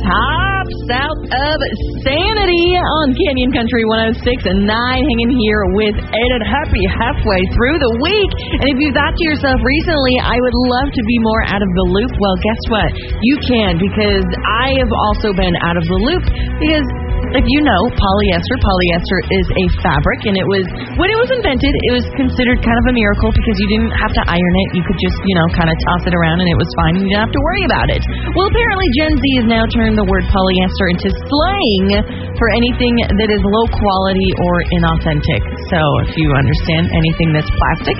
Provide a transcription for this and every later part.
top south of sanity on Canyon Country 106.9, hanging here with Ed. Happy halfway through the week. And if you thought to yourself recently, I would love to be more out of the loop, well, guess what? You can, because I have also been out of the loop, because if you know, polyester is a fabric, and when it was invented, it was considered kind of a miracle because you didn't have to iron it. You could just, kind of toss it around and it was fine, and you didn't have to worry about it. Well, apparently Gen Z has now turned the word polyester into slang for anything that is low quality or inauthentic. So if you understand anything that's plastic.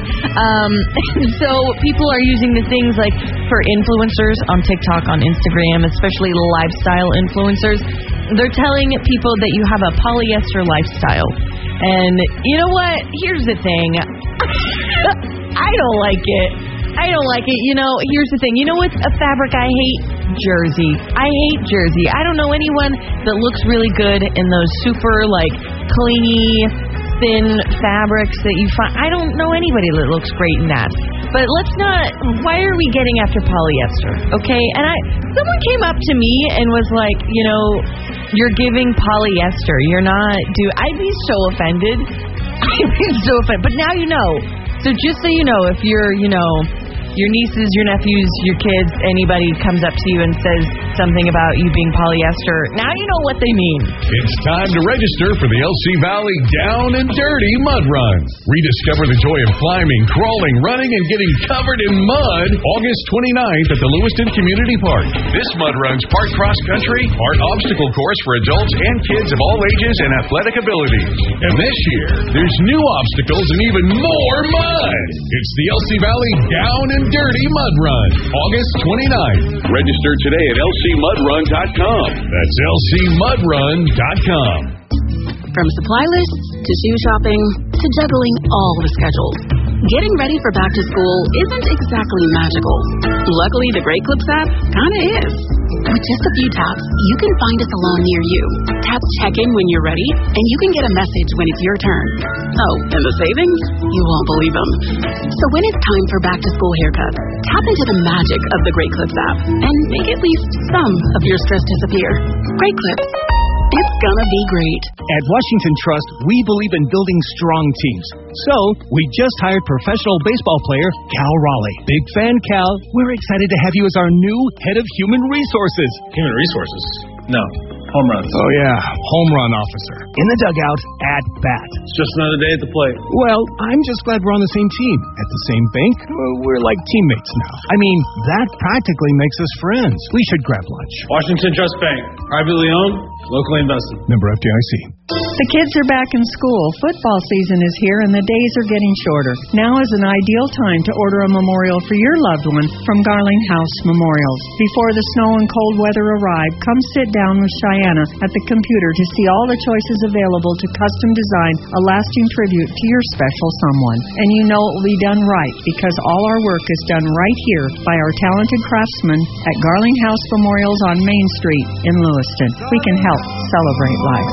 So people are using the things like for influencers on TikTok, on Instagram, especially lifestyle influencers. They're telling people that you have a polyester lifestyle. And you know what? Here's the thing. I don't like it. Here's the thing. You know what's a fabric I hate? Jersey. I hate jersey. I don't know anyone that looks really good in those super, clingy, thin fabrics that you find. I don't know anybody that looks great in that. But why are we getting after polyester? Okay? And someone came up to me and was like, you're giving polyester. You're not, I'd be so offended. But now you know. So just so you know, if your nieces, your nephews, your kids, anybody comes up to you and says something about you being polyester, now you know what they mean. It's time to register for the LC Valley Down and Dirty Mud Run. Rediscover the joy of climbing, crawling, running, and getting covered in mud August 29th at the Lewiston Community Park. This mud run's part cross-country, part obstacle course for adults and kids of all ages and athletic abilities. And this year, there's new obstacles and even more mud. It's the LC Valley Down and Dirty Mud Run, August 29th. Register today at lcmudrun.com. That's lcmudrun.com. From supply lists to shoe shopping to juggling all the schedules, getting ready for back to school isn't exactly magical. Luckily, the Great Clips app kinda is. With just a few taps, you can find a salon near you. Tap check-in when you're ready, and you can get a message when it's your turn. Oh, and the savings? You won't believe them. So when it's time for back-to-school haircuts, tap into the magic of the Great Clips app and make at least some of your stress disappear. Great Clips. It's gonna be great. At Washington Trust, we believe in building strong teams. So, we just hired professional baseball player Cal Raleigh. Big fan, Cal. We're excited to have you as our new head of human resources. Human resources? No. Home runs. Oh, yeah. Home run officer. In the dugout, at bat. It's just another day at the plate. Well, I'm just glad we're on the same team. At the same bank, we're like teammates now. I mean, that practically makes us friends. We should grab lunch. Washington Trust Bank. Privately owned, locally invested. Member FDIC. The kids are back in school. Football season is here and the days are getting shorter. Now is an ideal time to order a memorial for your loved one from Garling House Memorials. Before the snow and cold weather arrive, come sit down with Cheyenne at the computer to see all the choices available to custom design a lasting tribute to your special someone. And you know it will be done right because all our work is done right here by our talented craftsmen at Garling House Memorials on Main Street in Lewiston. We can help celebrate life.